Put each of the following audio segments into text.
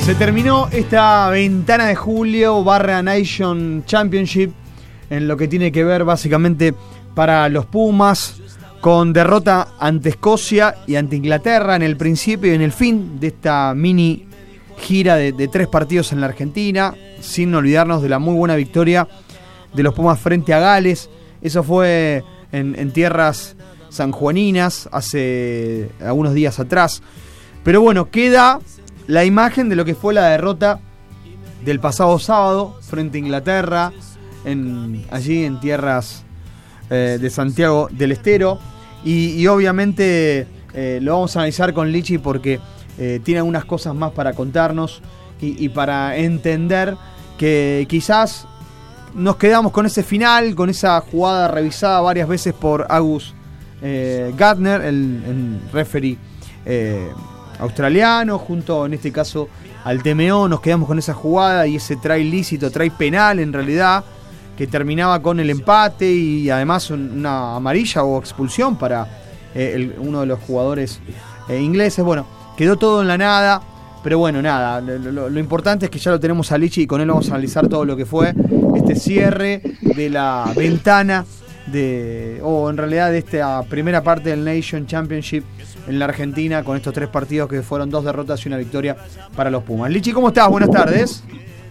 Se terminó esta ventana de julio / Nation Championship en lo que tiene que ver básicamente para los Pumas, con derrota ante Escocia y ante Inglaterra en el principio y en el fin de esta mini gira de 3 partidos en la Argentina, sin olvidarnos de la muy buena victoria de los Pumas frente a Gales. Eso fue en tierras sanjuaninas hace algunos días atrás. Pero bueno, queda la imagen de lo que fue la derrota del pasado sábado frente a Inglaterra, allí en tierras de Santiago del Estero. Y obviamente lo vamos a analizar con Lichi porque tiene algunas cosas más para contarnos y para entender que quizás nos quedamos con ese final, con esa jugada revisada varias veces por Agus Gardner, el referee australiano, junto en este caso al TMO. Nos quedamos con esa jugada y ese try lícito, try penal en realidad, que terminaba con el empate y además una amarilla o expulsión para uno de los jugadores ingleses. Bueno, quedó todo en la nada, pero bueno, nada, lo importante es que ya lo tenemos a Lichi y con él vamos a analizar todo lo que fue este cierre de la ventana en realidad de esta primera parte del Nation Championship en la Argentina, con estos 3 partidos que fueron 2 derrotas y una victoria para los Pumas. Lichi, ¿cómo estás? Buenas tardes.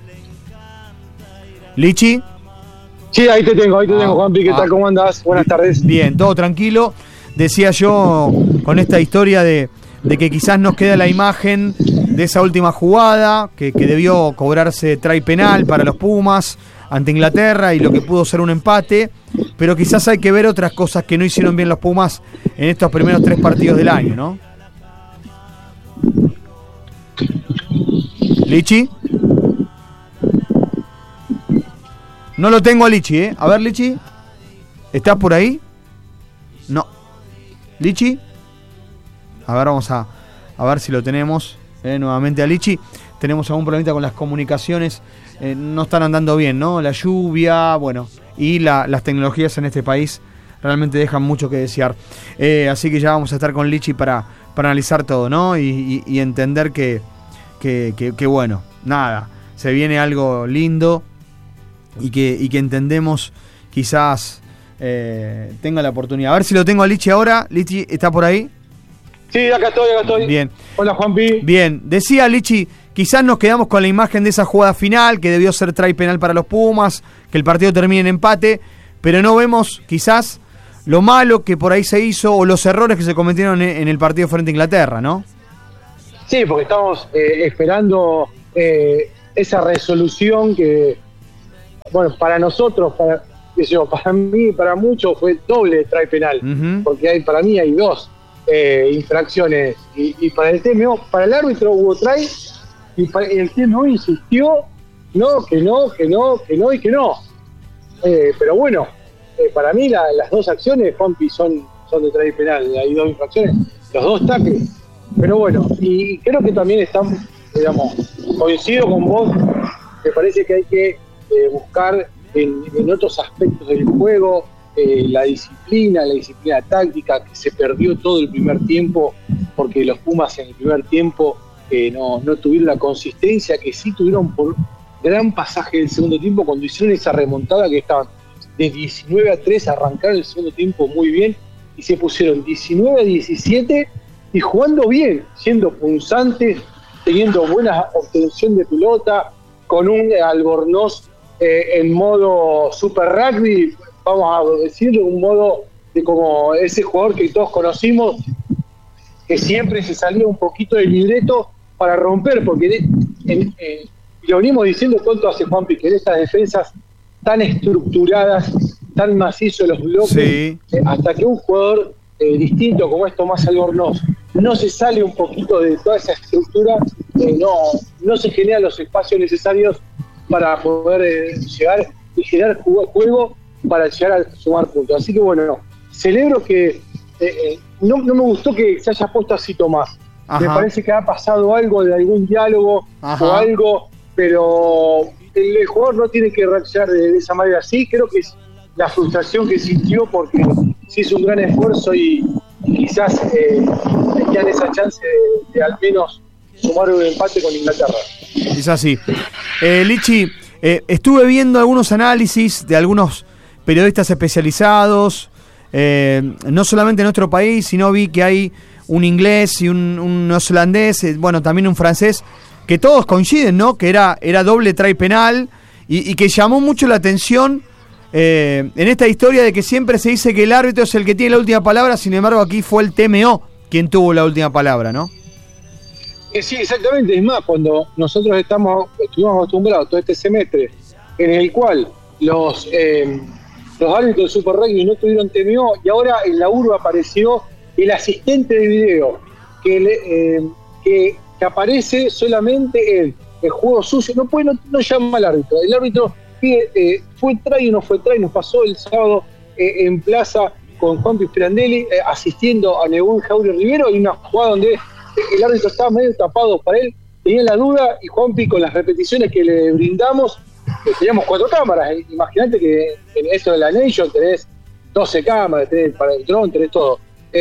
Lichi. Sí, ahí te tengo, Juanpi, ¿qué tal? ¿Cómo andás? Buenas tardes. Bien, todo tranquilo. Decía yo con esta historia de que quizás nos queda la imagen de esa última jugada que debió cobrarse try penal para los Pumas ante Inglaterra y lo que pudo ser un empate, pero quizás hay que ver otras cosas que no hicieron bien los Pumas en estos primeros 3 partidos del año, ¿no? Lichi. No lo tengo a Lichi, ¿eh? A ver, Lichi. ¿Estás por ahí? No. ¿Lichi? A ver, vamos a ver si lo tenemos nuevamente a Lichi. Tenemos algún problemita con las comunicaciones. No están andando bien, ¿no? La lluvia, bueno, y las tecnologías en este país realmente dejan mucho que desear. Así que ya vamos a estar con Lichi para analizar todo, ¿no? Y entender que bueno, nada, se viene algo lindo y que entendemos quizás tenga la oportunidad. A ver si lo tengo a Lichi ahora. Lichi, ¿está por ahí? Sí, acá estoy. Bien. Hola, Juanpi. Bien, decía Lichi, quizás nos quedamos con la imagen de esa jugada final, que debió ser try penal para los Pumas, que el partido termine en empate, pero no vemos quizás lo malo que por ahí se hizo o los errores que se cometieron en el partido frente a Inglaterra, ¿no? Sí, porque estamos esperando esa resolución que, bueno, para nosotros, para mí, para muchos fue doble try penal, porque para mí hay 2 infracciones y para el TMO, para el árbitro hubo try y el TMO insistió que no. Pero bueno, para mí las 2 acciones, Juanpi, son de try penal. Hay 2 infracciones, los 2 tackles. Pero bueno, y creo que también están, digamos, coincido con vos, me parece que hay que buscar en otros aspectos del juego, la disciplina táctica, que se perdió todo el primer tiempo, porque los Pumas en el primer tiempo no tuvieron la consistencia que sí tuvieron por gran pasaje del segundo tiempo, cuando hicieron esa remontada que estaban de 19-3, arrancaron el segundo tiempo muy bien y se pusieron 19-17 y jugando bien, siendo punzantes, teniendo buena obtención de pelota, con un Albornoz en modo super rugby, vamos a decirlo, un modo de como ese jugador que todos conocimos, que siempre se salía un poquito del libreto para romper, porque lo venimos diciendo tanto hace Juanpi, que en estas defensas tan estructuradas, tan macizos los bloques, sí. Hasta que un jugador distinto como es Tomás Albornoz no se sale un poquito de toda esa estructura, no se generan los espacios necesarios para poder llegar y generar juego para llegar a sumar puntos. Así que bueno, celebro que no me gustó que se haya puesto así Tomás. Ajá. Me parece que ha pasado algo de algún diálogo. Ajá. O algo, pero el jugador no tiene que reaccionar de esa manera. Sí, creo que es la frustración que sintió porque se hizo un gran esfuerzo y quizás tenían esa chance de al menos sumar un empate con Inglaterra. Es así. Lichi, estuve viendo algunos análisis de algunos periodistas especializados, no solamente en nuestro país, sino vi que hay un inglés y un neozelandés, bueno, también un francés, que todos coinciden, ¿no? Que era doble try penal y que llamó mucho la atención en esta historia de que siempre se dice que el árbitro es el que tiene la última palabra, sin embargo aquí fue el TMO quien tuvo la última palabra, ¿no? Sí, exactamente. Es más, cuando nosotros estuvimos acostumbrados todo este semestre en el cual los árbitros del Super Rugby no tuvieron TMO, y ahora en la urba apareció el asistente de video que aparece solamente en el juego sucio. No llama al árbitro. El árbitro pide, fue try o no fue try. Nos pasó el sábado en plaza con Juan Pirandelli asistiendo a Nebún Jauri Rivero, y una jugada donde el árbitro estaba medio tapado para él, tenía la duda, y Juanpi con las repeticiones que le brindamos, teníamos 4 cámaras. Imagínate que en esto de la Nation tenés 12 cámaras, tenés para el dron, tenés todo.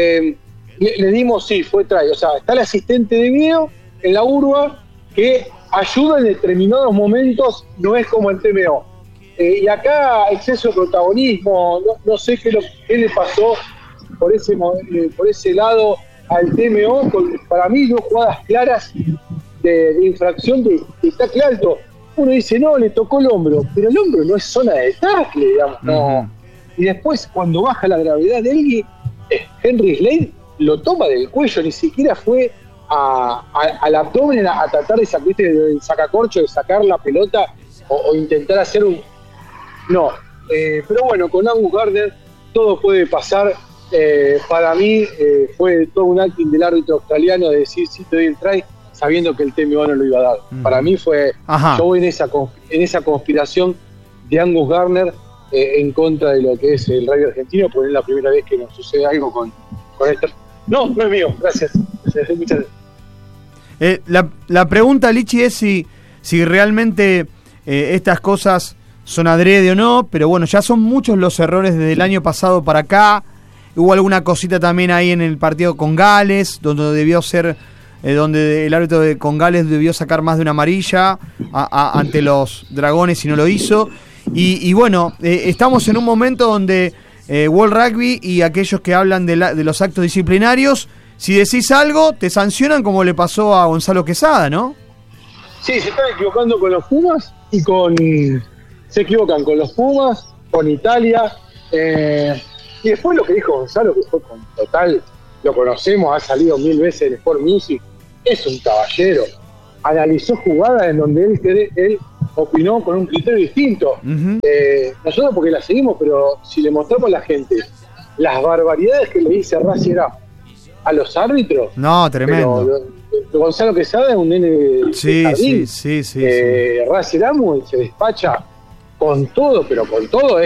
Le dimos, sí, fue try. O sea, está el asistente de video en la urba que ayuda en determinados momentos, no es como el TMO. Y acá exceso de protagonismo, no sé qué le pasó por ese lado al TMO, para mí 2 jugadas claras de infracción que está claro. Uno dice, no, le tocó el hombro, pero el hombro no es zona de tackle, digamos, no. Y después, cuando baja la gravedad de él, Henry Slade lo toma del cuello, ni siquiera fue al abdomen a tratar de sacar el sacacorcho, de sacar la pelota o intentar hacer un... No, pero bueno, con Angus Gardner todo puede pasar. Para mí fue todo un acting del árbitro australiano de decir sí te doy el try, sabiendo que el TMO no lo iba a dar. Para mí fue, yo voy en esa conspiración de Angus Gardner en contra de lo que es el rugby argentino, porque es la primera vez que nos sucede algo con esto. No es mío, gracias. Muchas gracias. La pregunta, Lichi, es si realmente estas cosas son adrede o no, pero bueno, ya son muchos los errores desde el año pasado para acá. Hubo alguna cosita también ahí en el partido con Gales, donde debió ser, donde el árbitro con Gales debió sacar más de una amarilla ante los Dragones y no lo hizo. Y bueno, estamos en un momento donde World Rugby y aquellos que hablan de los actos disciplinarios, si decís algo, te sancionan como le pasó a Gonzalo Quesada, ¿no? Sí, se están equivocando con los Pumas y se equivocan con los Pumas, con Italia, y después lo que dijo Gonzalo, que fue con total, lo conocemos, ha salido 1000 veces en Sport Music, es un caballero, analizó jugadas en donde él opinó con un criterio distinto. Nosotros porque la seguimos, pero si le mostramos a la gente las barbaridades que le dice Raciera a los árbitros, no, tremendo. Gonzalo Quesada es un nene de jardín. Sí. Raciera se despacha con todo, pero con todo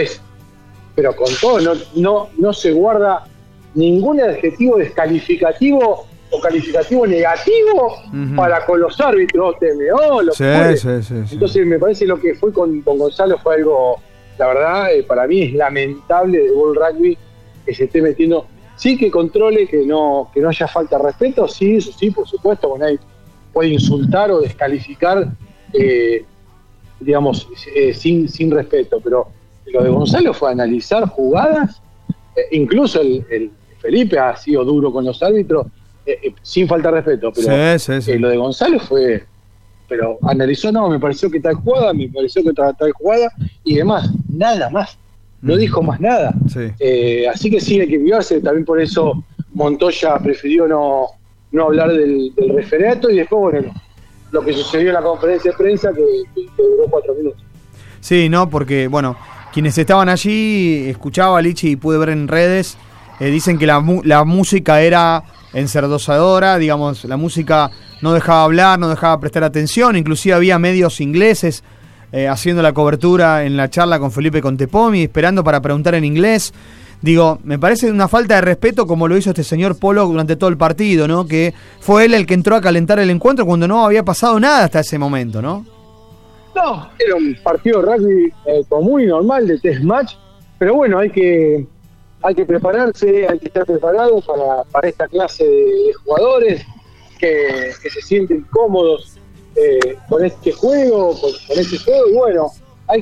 no se guarda ningún adjetivo descalificativo o calificativo negativo para con los árbitros, TMO, lo que fue. Sí. Entonces me parece lo que fue con Gonzalo fue algo, la verdad, para mí es lamentable de World Rugby que se esté metiendo, sí que controle, que no haya falta de respeto, sí, eso sí, por supuesto, cuando nadie puede insultar o descalificar, digamos, sin respeto, pero lo de Gonzalo fue analizar jugadas, incluso el Felipe ha sido duro con los árbitros, sin falta de respeto, pero sí. Lo de Gonzalo fue, pero analizó, me pareció que tal jugada, tal jugada y demás, nada más, no dijo más nada. Así que sí, hay que cuidarse, también por eso Montoya prefirió no hablar del referato, y después, bueno, lo que sucedió en la conferencia de prensa que duró 4 minutos. Sí, porque, bueno, quienes estaban allí, escuchaba a Lichi y pude ver en redes, dicen que la música era ensordecedora, digamos, la música no dejaba hablar, no dejaba prestar atención, inclusive había medios ingleses haciendo la cobertura en la charla con Felipe Contepomi, esperando para preguntar en inglés. Digo, me parece una falta de respeto como lo hizo este señor Pollock durante todo el partido, ¿no? Que fue él el que entró a calentar el encuentro cuando no había pasado nada hasta ese momento, ¿no? No, era un partido de rugby común y normal de test match, pero bueno, hay que prepararse, hay que estar preparado para esta clase de jugadores que se sienten cómodos con este juego, con este juego, y bueno,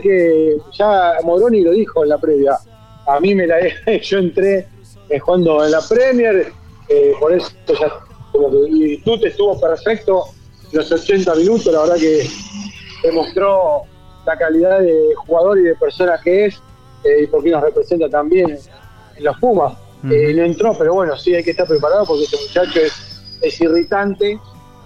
ya Moroni lo dijo en la previa, a mí yo entré jugando en la Premier, por eso ya como que, y tú te estuvo perfecto los 80 minutos, la verdad que demostró la calidad de jugador y de persona que es, y porque nos representa también en los Pumas. No entró, pero bueno, sí hay que estar preparado porque este muchacho es irritante,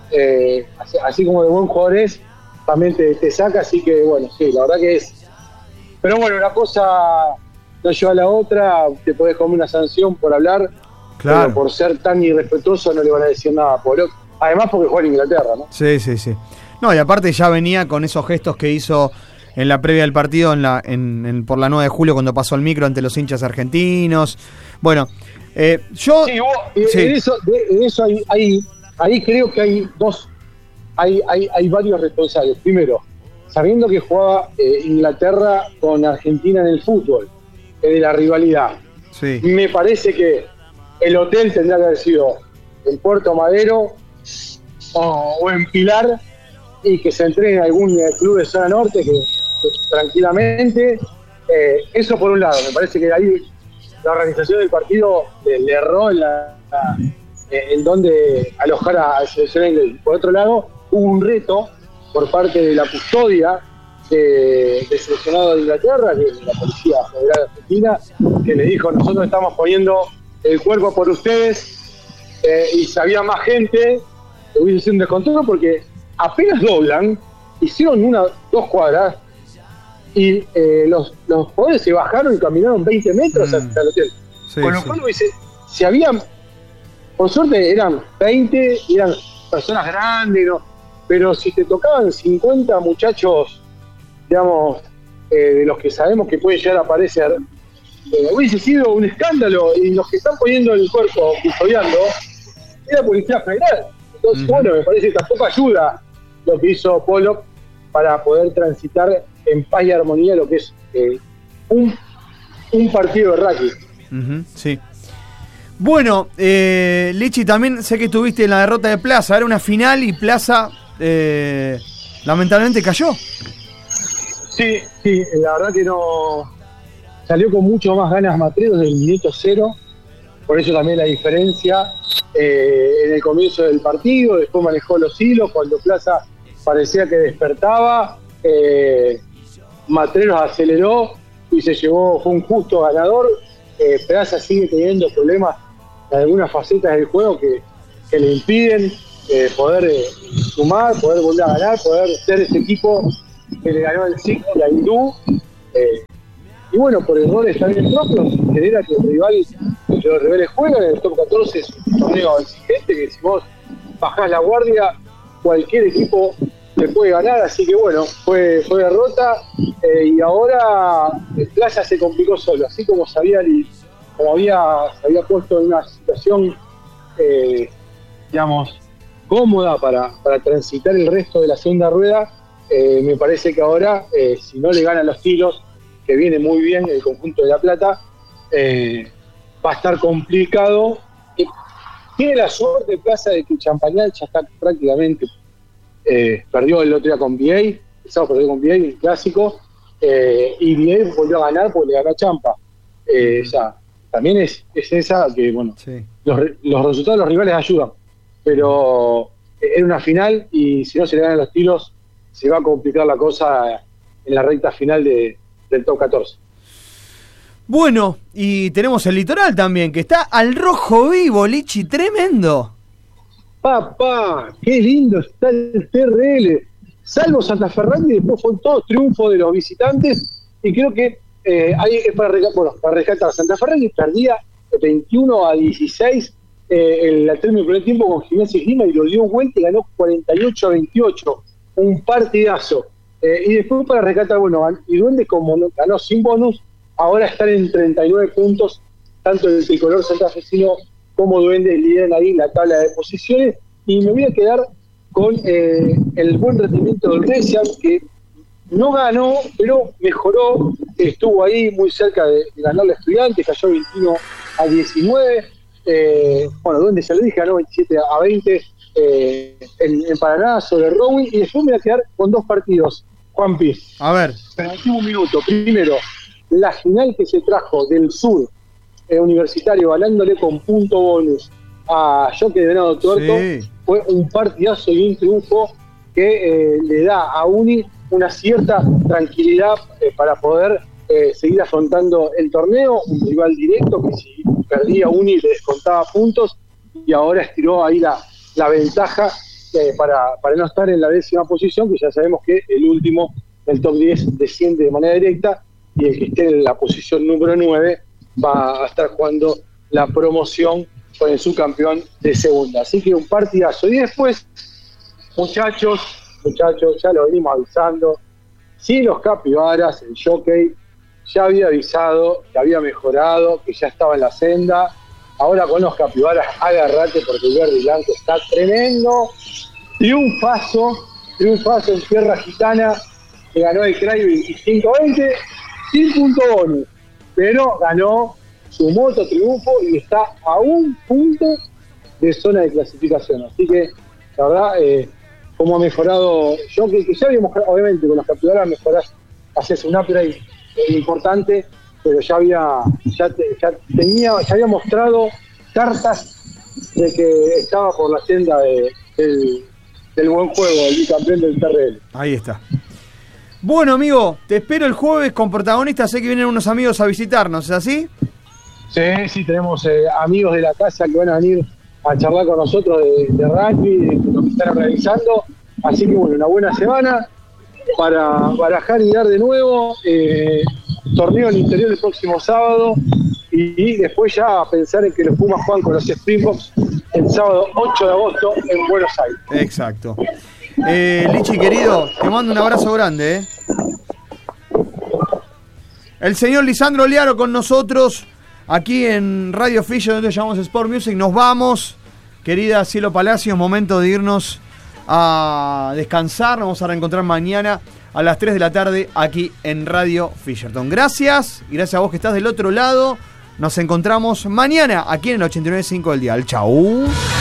así como de buen jugador es, también te saca, así que bueno, sí, la verdad que es. Pero bueno, una cosa no lleva a la otra, te podés comer una sanción por hablar, claro, pero por ser tan irrespetuoso no le van a decir nada a Pollock. Además porque juega en Inglaterra, ¿no? Sí. No, y aparte ya venía con esos gestos que hizo en la previa del partido por la 9 de julio cuando pasó el micro ante los hinchas argentinos. Bueno, yo... Sí, en eso ahí creo que hay varios responsables. Primero, sabiendo que jugaba Inglaterra con Argentina en el fútbol, de la rivalidad, sí, me parece que el hotel tendría que haber sido en Puerto Madero o en Pilar, y que se entrene en algún club de zona norte que tranquilamente, eso por un lado. Me parece que ahí la organización del partido le erró en donde alojar a la selección inglesa. Por otro lado, hubo un reto por parte de la custodia de seleccionado de Inglaterra, que es la Policía Federal Argentina, que le dijo: nosotros estamos poniendo el cuerpo por ustedes, y si había más gente hubiese sido un descontrol, porque apenas doblan, hicieron 2 cuadras y los jugadores se bajaron y caminaron 20 metros hasta el hotel. Sí, con lo cual si habían, por suerte eran 20, eran personas grandes, ¿no? Pero si te tocaban 50 muchachos, digamos, de los que sabemos que puede llegar a aparecer, hubiese sido un escándalo, y los que están poniendo el cuerpo custodiando es la Policía Federal. Entonces, bueno, me parece que tampoco ayuda lo que hizo Pollock para poder transitar en paz y armonía lo que es un partido de rugby. Sí. Bueno, Lichi, también sé que estuviste en la derrota de Plaza. Era una final y Plaza lamentablemente cayó. Sí, la verdad que no. Salió con mucho más ganas Matreros del minuto 0. Por eso también la diferencia en el comienzo del partido. Después manejó los hilos. Cuando Plaza parecía que despertaba, Matreros aceleró y fue un justo ganador. Plaza sigue teniendo problemas en algunas facetas del juego que le impiden poder sumar, poder volver a ganar, poder ser ese equipo que le ganó el ciclo a Hindú. Y bueno, por errores también propios, genera que el rival, que los rivales juegan. En el top 14 es un torneo exigente que si vos bajás la guardia, cualquier equipo te puede ganar. Así que bueno, fue derrota, y ahora Plaza se complicó solo, así como se había puesto en una situación digamos cómoda para transitar el resto de la segunda rueda. Me parece que ahora, si no le ganan los tiros, que viene muy bien el conjunto de La Plata, va a estar complicado. Tiene la suerte Plaza de que Champagnat ya está prácticamente, perdió el otro día con VA, el sábado perdió con VA el clásico, y VA volvió a ganar porque le ganó a Champa. O sea, también es esa que, bueno, sí, los resultados de los rivales ayudan, pero era una final y si no se le ganan los tiros, se va a complicar la cosa en la recta final del top 14. Bueno, y tenemos el Litoral también, que está al rojo vivo, Lichi, tremendo. Papá, qué lindo está el TRL. Salvo Santa Ferrandi, después fue todo triunfo de los visitantes, y creo que ahí es para rescatar. Santa Ferrandi perdía 21-16 el término del primer tiempo con Gimnasia y Grima, y lo dio vuelta y ganó 48-28. Un partidazo. Y después para rescatar, bueno, y Duendes, como ganó sin bonus, ahora están en 39 puntos, tanto el tricolor santafesino como Duendes lideran ahí la tabla de posiciones. Y me voy a quedar con el buen rendimiento del Brescian, que no ganó, pero mejoró, estuvo ahí muy cerca de ganar a Estudiantes, cayó 21-19. Bueno, Duendes, ya lo dije, ganó 27-20 en Paraná sobre Rowing, y después me voy a quedar con 2 partidos, Juanpi. A ver. En el último minuto. Primero, la final que se trajo del sur Universitario, ganándole con punto bonus a Jockey de Venado Tuerto, sí. Fue un partidazo y un triunfo que le da a Uni una cierta tranquilidad para poder seguir afrontando el torneo, un rival directo que si perdía Uni le descontaba puntos, y ahora estiró ahí la ventaja para no estar en la 10ª posición, que ya sabemos que el último del top 10 desciende de manera directa, y el que esté en la posición número 9 va a estar jugando la promoción con el subcampeón de segunda. Así que un partidazo. Y después, muchachos, ya lo venimos avisando, si los Capibaras, el Jockey, ya había avisado que había mejorado, que ya estaba en la senda. Ahora con los Capibaras, agárrate porque el verde y blanco está tremendo. Triunfazo en tierra gitana, que ganó el CRAI 25-20, sin punto bonus, pero ganó su moto triunfo y está a un punto de zona de clasificación. Así que, la verdad, como ha mejorado Jockey, que ya había mejorado, obviamente, con los Capibaras mejorás, haces un upgrade importante, pero ya había mostrado cartas de que estaba por la senda del buen juego, el bicampeón del TRL. Ahí está. Bueno, amigo, te espero el jueves con protagonistas. Sé que vienen unos amigos a visitarnos, ¿es así? Sí, tenemos amigos de la casa que van a venir a charlar con nosotros de rugby, de lo que están realizando. Así que bueno, una buena semana para barajar y dar de nuevo. Torneo en el interior el próximo sábado, y después ya pensar en que los Pumas juegan con los Springboks el sábado 8 de agosto en Buenos Aires. Exacto. Lichi, querido, te mando un abrazo grande. El señor Lisandro Learo con nosotros aquí en Radio Fisher, donde llamamos Sport Music. Nos vamos, querida Cielo Palacios, momento de irnos a descansar. Nos vamos a reencontrar mañana a las 3 de la tarde aquí en Radio Fisherton. Gracias, y gracias a vos que estás del otro lado. Nos encontramos mañana aquí en el 89.5 del dial. Chau.